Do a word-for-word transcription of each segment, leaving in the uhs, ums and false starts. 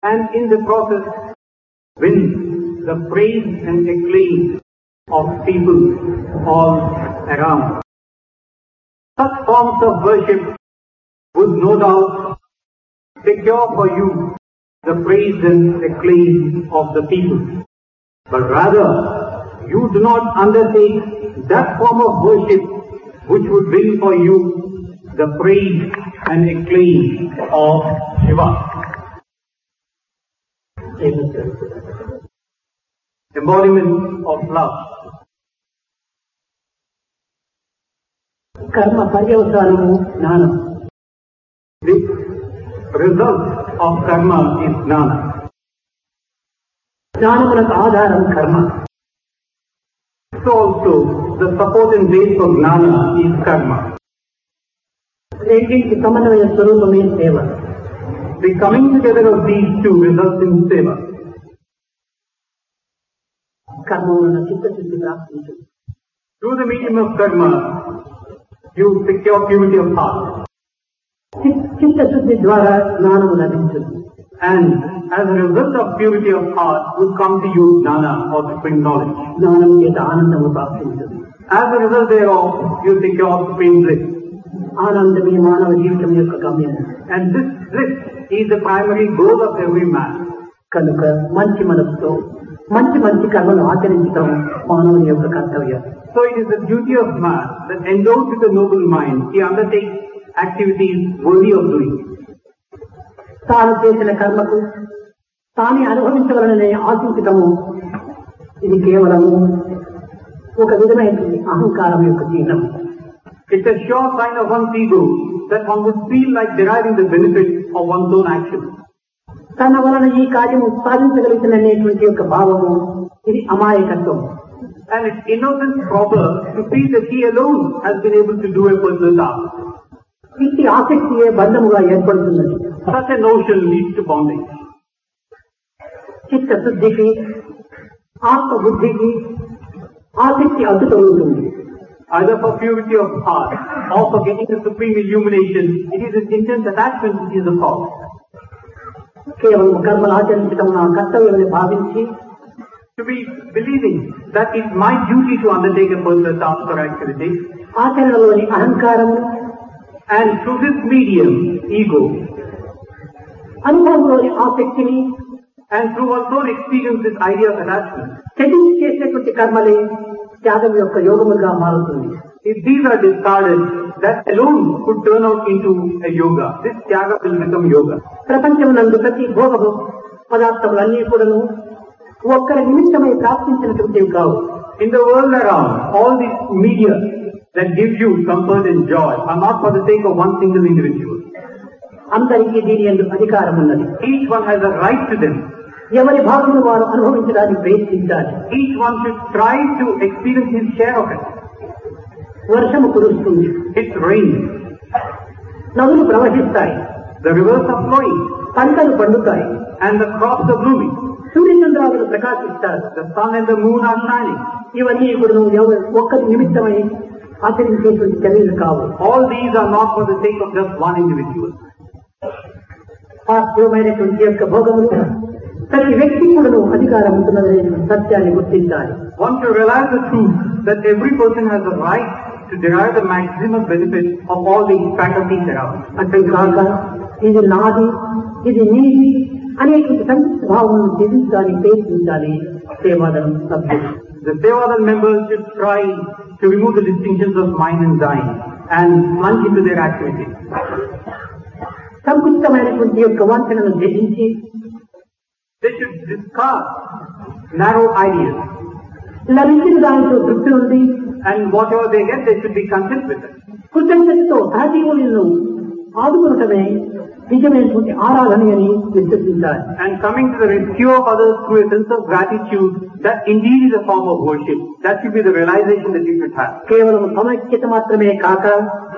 and in the process win the praise and acclaim of people all around. Such forms of worship would no doubt secure for you the praise and acclaim of the people. But rather, you do not undertake that form of worship which would bring for you the praise and acclaim of Shiva. Embodiment of love. Karma paryavasanamu jnanam. The result of karma is jnana. Jnanamunaku aadharam karma. So also the support and base for jnana is karma. రెండింటి సమన్వయ స్వరూపమే సేవ. The coming together of these two results in seva. కర్మ వలన చిత్తశుద్ధి ప్రాప్తించును. Through the medium of karma, you secure purity of heart. చిత్తశుద్ధి ద్వారా జ్ఞానము లభించును. And as a result of purity of heart will come to you jnana or supreme knowledge. జ్ఞానం చేత ఆనందము ప్రాప్తించును. As a result thereof, you secure supreme bliss. ఆనందమే మానవ జీవితం యొక్క గమ్యం. And this bliss is the primary goal of every man. కనుక మంచి మనసుతో మంచి మంచి కర్మలు ఆచరించడం మానవుని యొక్క కర్తవ్యం. So it is the duty of man that endowed with a noble mind, he undertakes activities worthy of doing. తాను చేసిన కర్మకు తానే అనుభవించవలననే ఆశించటము ఇది కేవలము ఒక విధమైనటువంటి అహంకారం యొక్క చిహ్నం. It's a sure sign of one's ego that one would feel like deriving the benefit of one's own action. తన వలన ఈ కార్యము సాధించగలుగుతున్నటువంటి యొక్క భావము ఇది అమాయకత్వం. And it's innocent proper to feel that he alone has been able to do a personal task. ఇట్టి ఆసక్తియే బంధముగా ఏర్పడుతున్నది. Such a notion leads to bondage. చిత్తశుద్ధికి ఆత్మబుద్ధికి ఆసక్తి అడ్డుతో ఉంటుంది. Either for purity of heart or for getting the supreme illumination, it is its intense attachment which is the cause. కేవలం కర్మలు ఆచరించడం నా కర్తవ్యమని భావించి To be believing that it's my duty to undertake a personal task or activity, ఆచరణలోని అహంకారము and through this medium, ego, అనుభవంలోని ఆసక్తిని and through one's own experience, this idea of attachment, త్యజించి చేసేటువంటి కర్మలే త్యాగం యొక్క యోగముగా మారుతుంది. if these are discarded, that alone could turn out into a yoga. This tyaga will become yoga. ప్రపంచమునందు ప్రతి భోగ పదార్థములన్నీ కూడాను ఒక్కరి నిమిత్తమై ప్రాప్తించినటువంటివి కావు. In the world around, all these media that give you comfort and joy are not for the sake of one single individual. అందరికీ దీని యందు అధికారం ఉన్నది. Each one has a right to them. ఎవరి భాగమును వారు అనుభవించడానికి ప్రయత్నించాలి. Each one should try to experience his share of it. వర్షము కురుస్తుంది. It rains. నదులు ప్రవహిస్తాయి. The rivers are flowing. పంటలు పండుతాయి. And the crops are blooming. సూర్యచంద్రాదులు ప్రకాశిస్తారు. The sun and the moon are shining. ఇవన్నీ కూడా ఎవరు ఒక్కరి నిమిత్తమై ఆచరించేటువంటి చర్యలు కావు. All these are not for the sake of just one individual. పార్థివమైనటువంటి యొక్క భోగములు ప్రతి వ్యక్తి కూడా అధికారం ఉంటున్నదనే సత్యాన్ని గుర్తించాలి. One should realize the truth that every person has the right to derive the maximum benefit of all the faculties around. అంటే కాక ఇది నాది ఇది నీది అనేటువంటి సంకుచిత భావములను త్యజించడానికి ప్రయత్నించాలి సేవాదళం సభ్యులు. The Sevadal members should try to remove the distinctions of mine and thine and plunge into their activities. సంకుచితమైనటువంటి యొక్క వాంఛనను త్యజించి they should discard narrow ideas. లభించిన దానితో తృప్తి ఉంది. And whatever they get, they should be content with it. కృతజ్ఞతతో సహజీవులను ఆదుకోవటమే నిజమైనటువంటి ఆరాధన అని విశ్వసించాలి. And coming to the rescue of others through a sense of gratitude, that indeed is a form of worship. That should be the realization that you should have. కేవలం సమైక్యత మాత్రమే కాక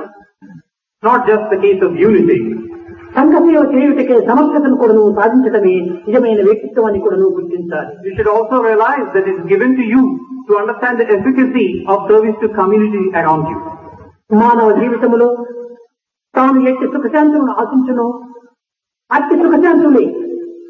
not just the case of unity. సంఘ సేవ చేయుటకే సమర్థతను కూడా సాధించడమే నిజమైన వ్యక్తిత్వాన్ని కూడా గుర్తించాలి. You should also realize that it is given to you to understand the efficacy of service to community around you. మానవ జీవితంలో తాను ఎట్టి సుఖశాంతులను ఆశించును అట్టి సుఖశాంతులే